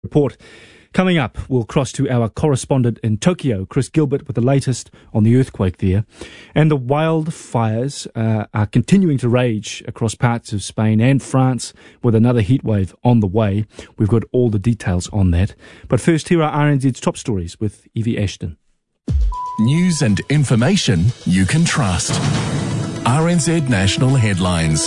Report. Coming up, we'll cross to our correspondent in Tokyo, Chris Gilbert, with the latest on the earthquake there. And the wildfires are continuing to rage across parts of Spain and France, with another heatwave on the way. We've got all the details on that. But first, here are RNZ's top stories with Evie Ashton. News and information you can trust. RNZ National Headlines.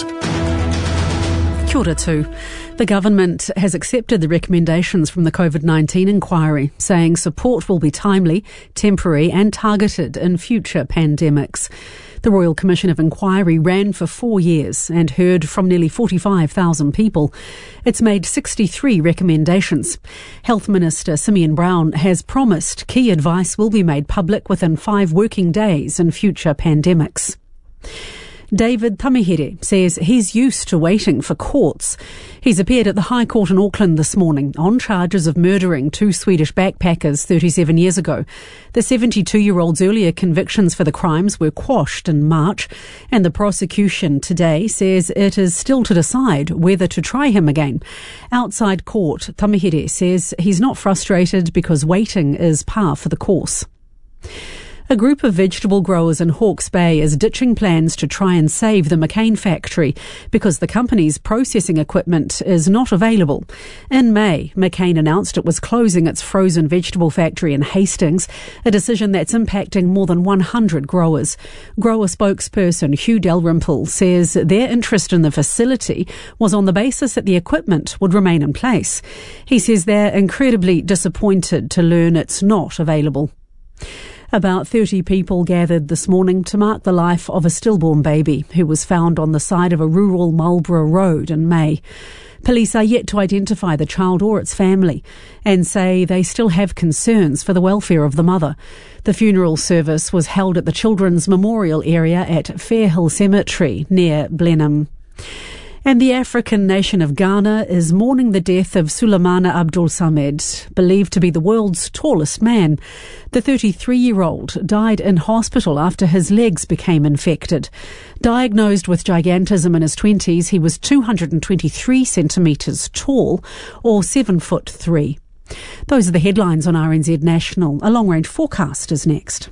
Kia ora too. The government has accepted the recommendations from the COVID-19 inquiry, saying support will be timely, temporary and targeted in future pandemics. The Royal Commission of Inquiry ran for 4 years and heard from nearly 45,000 people. It's made 63 recommendations. Health Minister Simeon Brown has promised key advice will be made public within 5 working days in future pandemics. David Tamihere says he's used to waiting for courts. He's appeared at the High Court in Auckland this morning on charges of murdering 2 Swedish backpackers 37 years ago. The 72-year-old's earlier convictions for the crimes were quashed in March, and the prosecution today says it is still to decide whether to try him again. Outside court, Tamihere says he's not frustrated because waiting is par for the course. A group of vegetable growers in Hawke's Bay is ditching plans to try and save the McCain factory because the company's processing equipment is not available. In May, McCain announced it was closing its frozen vegetable factory in Hastings, a decision that's impacting more than 100 growers. Grower spokesperson Hugh Dalrymple says their interest in the facility was on the basis that the equipment would remain in place. He says they're incredibly disappointed to learn it's not available. About 30 people gathered this morning to mark the life of a stillborn baby who was found on the side of a rural Marlborough road in May. Police are yet to identify the child or its family and say they still have concerns for the welfare of the mother. The funeral service was held at the Children's Memorial area at Fairhill Cemetery near Blenheim. And the African nation of Ghana is mourning the death of Sulemana Abdul Samed, believed to be the world's tallest man. The 33-year-old died in hospital after his legs became infected. Diagnosed with gigantism in his 20s, he was 223 centimetres tall, or 7'3". Those are the headlines on RNZ National. A long-range forecast is next.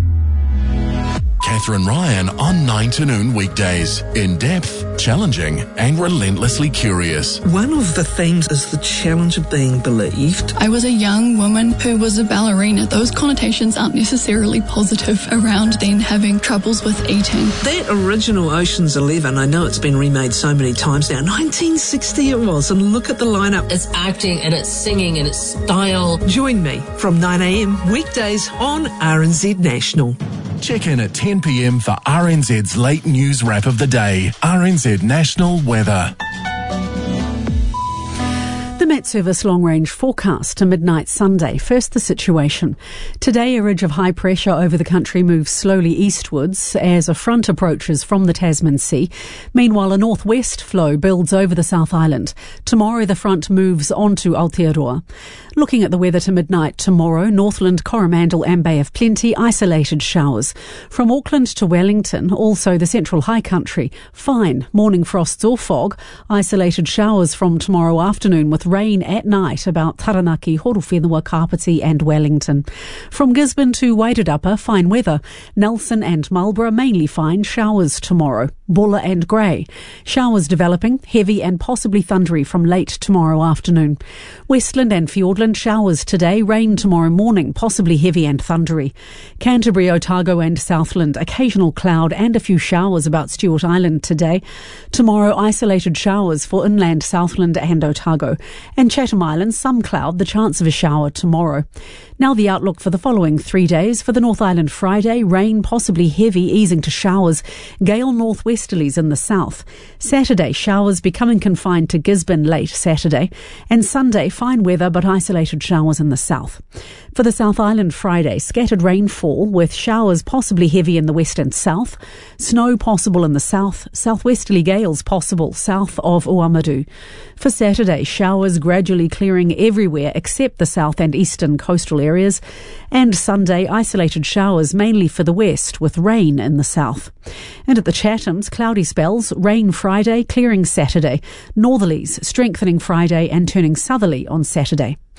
Catherine Ryan on 9 to noon weekdays. In-depth, challenging and relentlessly curious. One of the themes is the challenge of being believed. I was a young woman who was a ballerina. Those connotations aren't necessarily positive around then having troubles with eating. That original Ocean's 11, I know it's been remade so many times now. 1960 it was, and look at the lineup. It's acting and it's singing and it's style. Join me from 9 a.m. weekdays on RNZ National. Check in at 10 p.m. for RNZ's late news wrap of the day. RNZ National Weather. The Met Service long-range forecast to midnight Sunday. First, the situation. Today, a ridge of high pressure over the country moves slowly eastwards as a front approaches from the Tasman Sea. Meanwhile, a northwest flow builds over the South Island. Tomorrow, the front moves onto Aotearoa. Looking at the weather to midnight tomorrow, Northland, Coromandel and Bay of Plenty, isolated showers. From Auckland to Wellington, also the central high country, fine morning frosts or fog, isolated showers from tomorrow afternoon with rain at night about Taranaki, Horowhenua, Kapiti and Wellington. From Gisborne to Wairarapa, fine weather. Nelson and Marlborough, mainly fine, showers tomorrow. Bulla and Grey. Showers developing, heavy and possibly thundery from late tomorrow afternoon. Westland and Fiordland, showers today, rain tomorrow morning, possibly heavy and thundery. Canterbury, Otago and Southland, occasional cloud and a few showers about Stewart Island today. Tomorrow, isolated showers for inland Southland and Otago. And Chatham Islands, some cloud, the chance of a shower tomorrow. Now the outlook for the following 3 days. For the North Island Friday, rain, possibly heavy, easing to showers. Gale northwesterlies in the south. Saturday, showers becoming confined to Gisborne late Saturday. And Sunday, fine weather but isolated showers in the south. For the South Island Friday, scattered rainfall with showers possibly heavy in the west and south. Snow possible in the south. Southwesterly gales possible south of Uamadou. For Saturday, showers gradually clearing everywhere except the south and eastern coastal areas. And Sunday, isolated showers mainly for the west with rain in the south. And at the Chathams, cloudy spells, rain Friday, clearing Saturday. Northerlies strengthening Friday and turning southerly on Saturday.